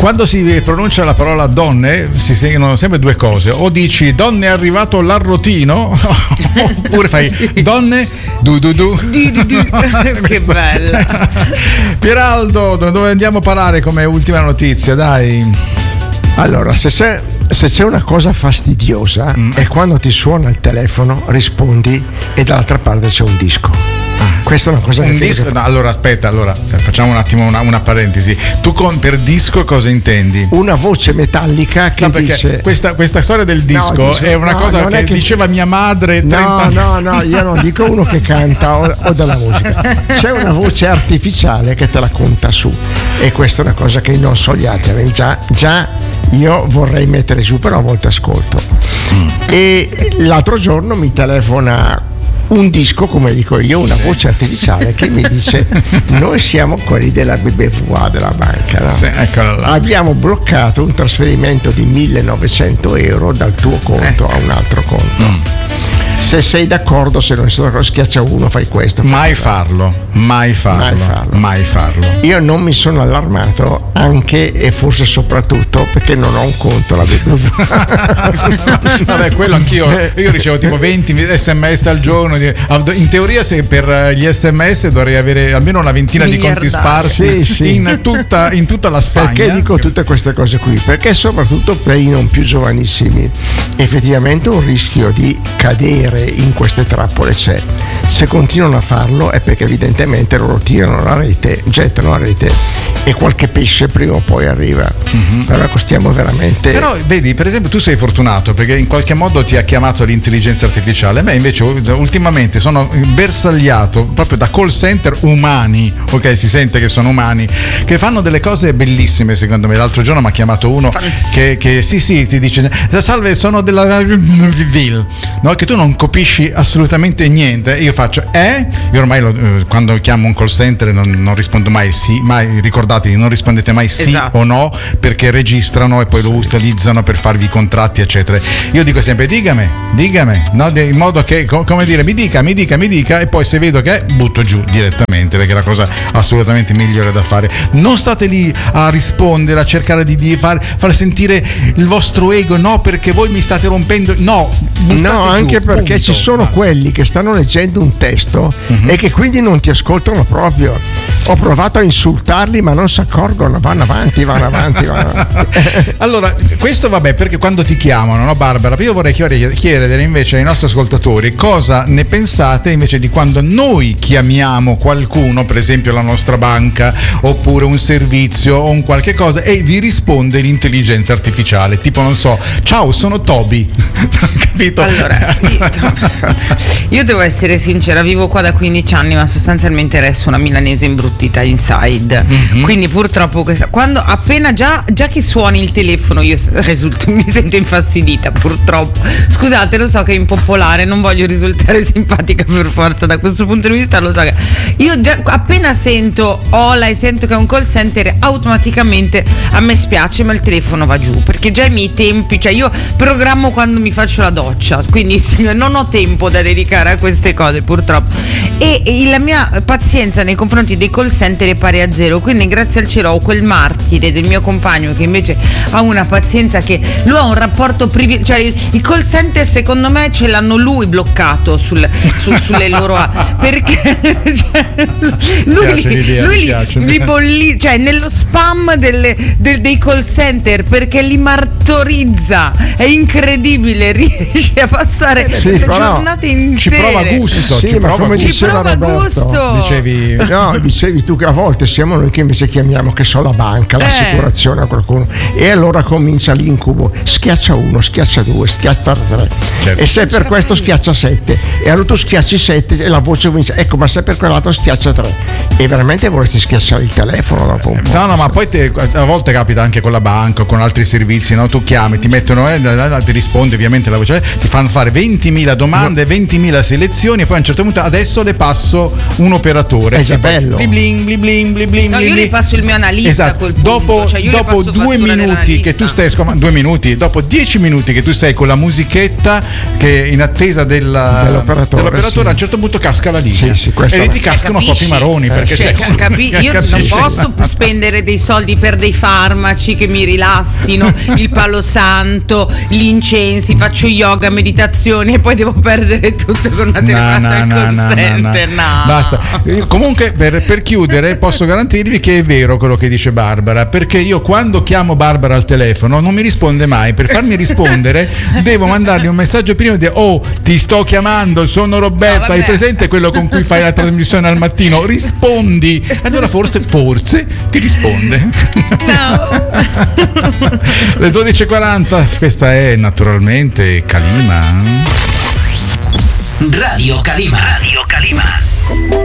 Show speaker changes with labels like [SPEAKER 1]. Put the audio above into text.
[SPEAKER 1] Quando si pronuncia la parola donne si sentono sempre due cose: o dici donne è arrivato l'arrotino, oppure fai donne du.
[SPEAKER 2] Che bella.
[SPEAKER 1] Pieraldo, dove andiamo a parare come ultima notizia? Dai.
[SPEAKER 3] Allora, se c'è una cosa fastidiosa è quando ti suona il telefono, rispondi e dall'altra parte c'è un disco. Questa è una cosa
[SPEAKER 1] un disco. No, allora aspetta, facciamo un attimo una parentesi. Tu per disco cosa intendi?
[SPEAKER 3] Una voce metallica che dice
[SPEAKER 1] questa storia del disco è una cosa che diceva mia madre 30 anni.
[SPEAKER 3] No, io non dico uno che canta o della musica. C'è una voce artificiale che te la conta su, e questa è una cosa che non so gli altri. Già io vorrei mettere giù, però a volte ascolto. E l'altro giorno mi telefona un disco, come dico io, una voce artificiale che mi dice: noi siamo quelli della BBVA, della banca, no?
[SPEAKER 1] Sì, eccola là.
[SPEAKER 3] Abbiamo bloccato un trasferimento di 1.900 euro dal tuo conto a un altro conto. Se sei d'accordo, se non sei d'accordo, schiaccia uno, fai questo.
[SPEAKER 1] Mai farlo.
[SPEAKER 3] Io non mi sono allarmato, anche e forse soprattutto perché non ho un conto alla BBVA.
[SPEAKER 1] Vabbè, quello anch'io. Io ricevo tipo 20 sms al giorno. In teoria, se per gli sms dovrei avere almeno una ventina di conti sparsi in tutta la Spagna.
[SPEAKER 3] Perché dico tutte queste cose qui? Perché soprattutto per i non più giovanissimi effettivamente un rischio di cadere in queste trappole c'è. Se continuano a farlo è perché evidentemente loro gettano la rete e qualche pesce prima o poi arriva. Però stiamo veramente.
[SPEAKER 1] Però vedi, per esempio, tu sei fortunato perché in qualche modo ti ha chiamato l'intelligenza artificiale. A me invece ultimamente sono bersagliato proprio da call center umani, ok, si sente che sono umani, che fanno delle cose bellissime secondo me. L'altro giorno mi ha chiamato uno che sì ti dice: salve, sono della Ville, no? Che tu non capisci assolutamente niente. Io faccio io ormai quando chiamo un call center non rispondo mai sì, mai, ricordatevi, non rispondete mai sì o no, perché registrano e poi lo utilizzano per farvi i contratti eccetera. Io dico sempre digame, no? In modo che, come dire, mi dica, e poi se vedo che butto giù direttamente, perché è la cosa assolutamente migliore da fare. Non state lì a rispondere, a cercare di far sentire il vostro ego, no, perché voi mi state rompendo, no,
[SPEAKER 3] anche
[SPEAKER 1] giù,
[SPEAKER 3] perché
[SPEAKER 1] punto.
[SPEAKER 3] Ci sono quelli che stanno leggendo un testo e che quindi non ti ascoltano proprio. Ho provato a insultarli ma non si accorgono, vanno avanti.
[SPEAKER 1] Allora, questo vabbè, perché quando ti chiamano, no Barbara? Io vorrei chiedere invece ai nostri ascoltatori cosa ne pensate invece di quando noi chiamiamo qualcuno, per esempio la nostra banca oppure un servizio o un qualche cosa, e vi risponde l'intelligenza artificiale, tipo non so, ciao, sono Toby. Capito?
[SPEAKER 2] Allora, io devo essere sincera, vivo qua da 15 anni ma sostanzialmente resto una milanese imbruttita inside, quindi purtroppo quando appena già che suoni il telefono io mi sento infastidita, purtroppo. Scusate, lo so che è impopolare, non voglio risultare simpatica per forza da questo punto di vista, lo so che io già appena sento Ola e sento che è un call center, automaticamente a me spiace ma il telefono va giù, perché già i miei tempi, cioè io programmo quando mi faccio la doccia, quindi non ho tempo da dedicare a queste cose purtroppo, e la mia pazienza nei confronti dei call center è pari a zero, quindi grazie al cielo ho quel martire del mio compagno che invece ha una pazienza, che lui ha un rapporto cioè i call center secondo me ce l'hanno lui bloccato sulle loro perché lui li bolli, cioè nello spam dei call center, perché li martorizza, è incredibile, riesce a passare giornate intere.
[SPEAKER 1] Ci prova gusto,
[SPEAKER 3] ci prova
[SPEAKER 2] gusto.
[SPEAKER 3] Dicevi tu che a volte siamo noi che invece chiamiamo, che so, la banca, l'assicurazione a qualcuno, e allora comincia l'incubo: schiaccia 1, schiaccia 2, schiaccia 3, certo. E se per questo schiaccia 7, e allora tu schiacci 7 e la voce comincia, ecco, ma se per quell'altro schiaccia 3, e veramente vorresti schiacciare il telefono dopo un po'.
[SPEAKER 1] No, ma poi a volte capita anche con la banca o con altri servizi, no? Tu chiami, ti mettono, ti risponde ovviamente la voce, ti fanno fare 20.000 20.000 domande, 20.000 selezioni, e poi a un certo punto adesso le passo un operatore.
[SPEAKER 3] È già bello.
[SPEAKER 2] No, io li passo il mio analista.
[SPEAKER 1] Esatto.
[SPEAKER 2] Col punto.
[SPEAKER 1] Dopo
[SPEAKER 2] Cioè, io le passo
[SPEAKER 1] 2 minuti che tu stai 2 minuti, dopo 10 minuti che tu sei con la musichetta che in attesa dell'operatore,
[SPEAKER 3] sì.
[SPEAKER 1] a un certo punto casca la linea.
[SPEAKER 3] Sì,
[SPEAKER 1] e lì ti cascano proprio i maroni, perché
[SPEAKER 2] io non posso spendere dei soldi per dei farmaci che mi rilassino, il palo santo, gli incensi, faccio yoga, meditazione, e poi devo perdere tutto con una telefonata al call center. No.
[SPEAKER 1] Basta. Comunque per chiudere posso garantirvi che è vero quello che dice Barbara, perché io quando chiamo Barbara al telefono non mi risponde mai. Per farmi rispondere devo mandargli un messaggio prima di ti sto chiamando, sono Roberta, hai presente quello con cui fai la trasmissione al mattino? Rispondi. Allora forse ti risponde.
[SPEAKER 2] No.
[SPEAKER 1] Le 12.40, questa è naturalmente Calima.
[SPEAKER 4] Radio Calima.